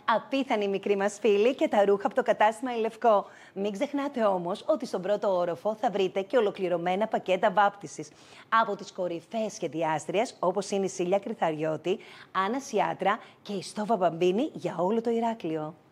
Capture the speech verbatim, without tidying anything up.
Απίθανοι μικροί μας φίλοι και τα ρούχα από το κατάστημα Η Λευκό. Μην ξεχνάτε όμως ότι στον πρώτο όροφο θα βρείτε και ολοκληρωμένα πακέτα βάπτισης από τις κορυφαίες σχεδιάστριες όπως είναι η Σίλια Κρυθαριώτη, Άννα Σιάτρα και η Στόβα Μπαμπίνη για όλο το Ηράκλειο.